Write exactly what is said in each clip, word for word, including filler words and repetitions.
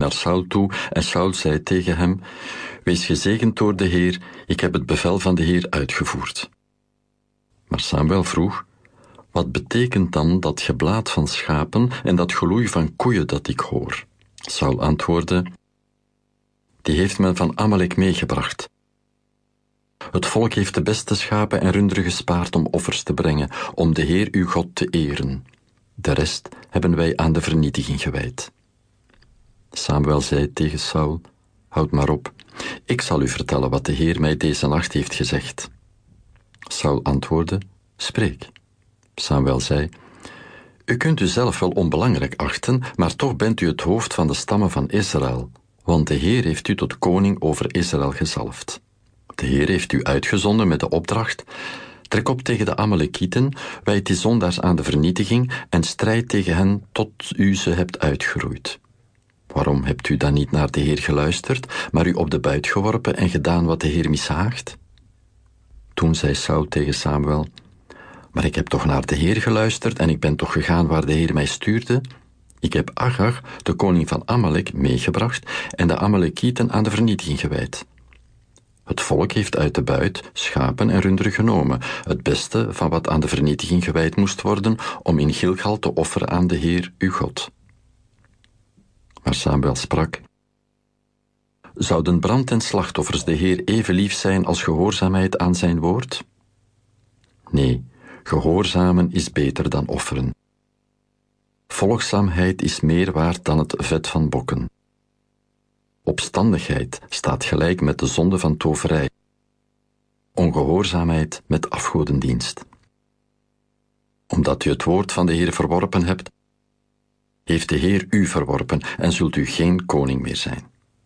naar Saul toe en Saul zei tegen hem: Wees gezegend door de Heer, ik heb het bevel van de Heer uitgevoerd. Maar Samuel vroeg: Wat betekent dan dat geblaat van schapen en dat geloei van koeien dat ik hoor? Saul antwoordde: Die heeft men van Amalek meegebracht. Het volk heeft de beste schapen en runderen gespaard om offers te brengen, om de Heer uw God te eren. De rest hebben wij aan de vernietiging gewijd. Samuel zei tegen Saul: Houd maar op, ik zal u vertellen wat de Heer mij deze nacht heeft gezegd. Saul antwoordde: Spreek. Samuel zei: U kunt u zelf wel onbelangrijk achten, maar toch bent u het hoofd van de stammen van Israël, want de Heer heeft u tot koning over Israël gezalfd. De Heer heeft u uitgezonden met de opdracht: Trek op tegen de Amalekieten, wijd die zondaars aan de vernietiging en strijd tegen hen tot u ze hebt uitgeroeid. Waarom hebt u dan niet naar de Heer geluisterd, maar u op de buit geworpen en gedaan wat de Heer mishaagt? Toen zei Saul tegen Samuel: Maar ik heb toch naar de Heer geluisterd en ik ben toch gegaan waar de Heer mij stuurde? Ik heb Agag, de koning van Amalek, meegebracht en de Amalekieten aan de vernietiging gewijd. Het volk heeft uit de buit schapen en runderen genomen, het beste van wat aan de vernietiging gewijd moest worden, om in Gilgal te offeren aan de Heer, uw God. Maar Samuel sprak: Zouden brand en slachtoffers de Heer even lief zijn als gehoorzaamheid aan zijn woord? Nee, gehoorzamen is beter dan offeren. Volgzaamheid is meer waard dan het vet van bokken. Opstandigheid staat gelijk met de zonde van toverij. Ongehoorzaamheid met afgodendienst. Omdat u het woord van de Heer verworpen hebt, heeft de Heer u verworpen en zult u geen koning meer zijn.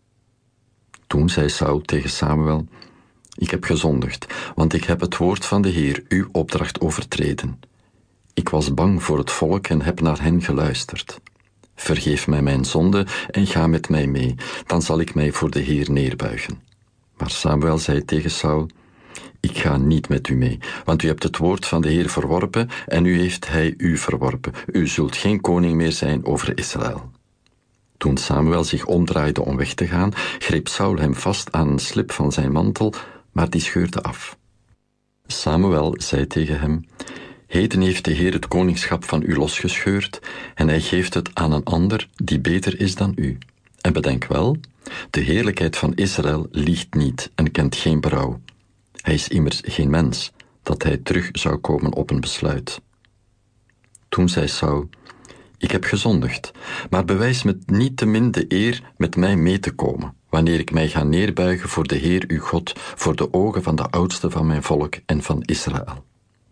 Toen zei Saul tegen Samuel: Ik heb gezondigd, want ik heb het woord van de Heer, uw opdracht, overtreden. Ik was bang voor het volk en heb naar hen geluisterd. Vergeef mij mijn zonde en ga met mij mee, dan zal ik mij voor de Heer neerbuigen. Maar Samuel zei tegen Saul: Ik ga niet met u mee, want u hebt het woord van de Heer verworpen en nu heeft hij u verworpen. U zult geen koning meer zijn over Israël. Toen Samuel zich omdraaide om weg te gaan, greep Saul hem vast aan een slip van zijn mantel, maar die scheurde af. Samuel zei tegen hem: Heden heeft de Heer het koningschap van u losgescheurd en hij geeft het aan een ander die beter is dan u. En bedenk wel, de heerlijkheid van Israël liegt niet en kent geen berouw. Hij is immers geen mens, dat hij terug zou komen op een besluit. Toen zei Saul: Ik heb gezondigd, maar bewijs me niettemin de eer met mij mee te komen, wanneer ik mij ga neerbuigen voor de Heer uw God, voor de ogen van de oudste van mijn volk en van Israël.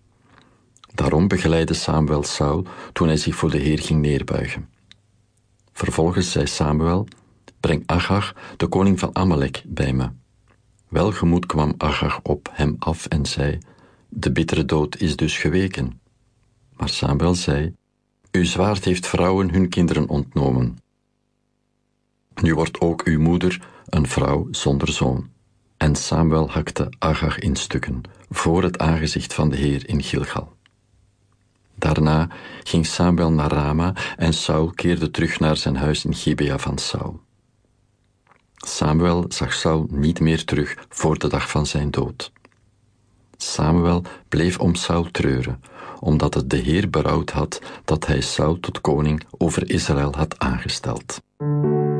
Daarom begeleidde Samuel Saul toen hij zich voor de Heer ging neerbuigen. Vervolgens zei Samuel: Breng Agag, de koning van Amalek, bij me. Welgemoed kwam Agag op hem af en zei: De bittere dood is dus geweken. Maar Samuel zei: Uw zwaard heeft vrouwen hun kinderen ontnomen. Nu wordt ook uw moeder een vrouw zonder zoon. En Samuel hakte Agag in stukken, voor het aangezicht van de Heer in Gilgal. Daarna ging Samuel naar Rama en Saul keerde terug naar zijn huis in Gibea van Saul. Samuel zag Saul niet meer terug voor de dag van zijn dood. Samuel bleef om Saul treuren, omdat het de Heer berouwd had dat hij Saul tot koning over Israël had aangesteld.